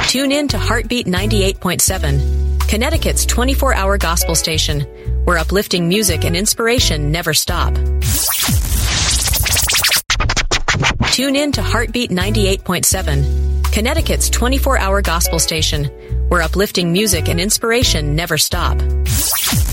Tune in to Heartbeat 98.7, Connecticut's 24-hour gospel station, where uplifting music and inspiration never stop. Tune in to Heartbeat 98.7, Connecticut's 24-hour gospel station, where uplifting music and inspiration never stop.